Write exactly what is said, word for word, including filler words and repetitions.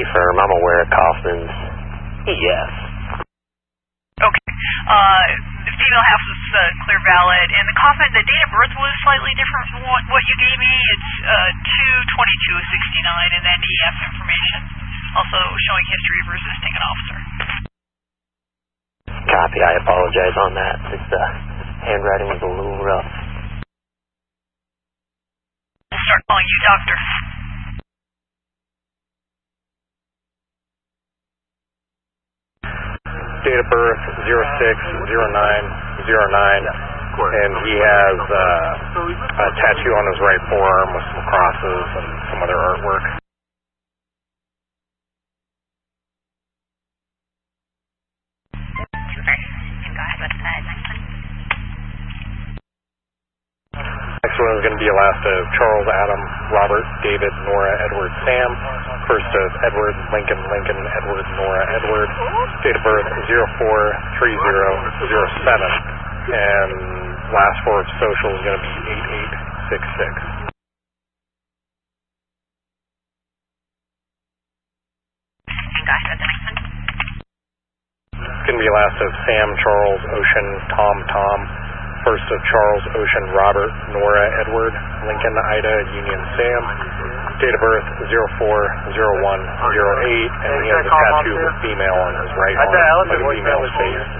confirm. I'm aware of Kaufman's. Yes. Okay. Uh, the female half was uh, clear valid, and the Kaufman, the date of birth was slightly different from what, what you gave me. It's uh, two twenty-two sixty-nine, and then E F information, also showing history of resisting an officer. Copy. I apologize on that. This uh, handwriting was a little rough. We'll start calling you doctor. Date of birth zero six zero nine zero nine, and he has uh, a tattoo on his right forearm with some crosses and some other artwork. Next one is going to be a last of Charles, Adam, Robert, David, Nora, Edward, Sam. First of Edward, Lincoln, Lincoln, Edward, Nora, Edward. Date of birth zero four three zero zero seven. And last four of social is going to be eight eight six six. It's going to be a last of Sam, Charles, Ocean, Tom, Tom. First of Charles, Ocean, Robert, Nora, Edward, Lincoln, Ida, Union, Sam. Date of birth zero four zero one zero eight, and he has a tattoo of a female on his right arm, like a female's face.